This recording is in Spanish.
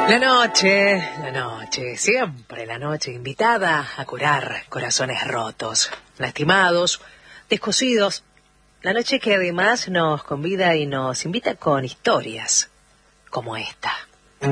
La noche, siempre la noche, invitada a curar corazones rotos, lastimados, descosidos. La noche que además nos convida y nos invita con historias como esta.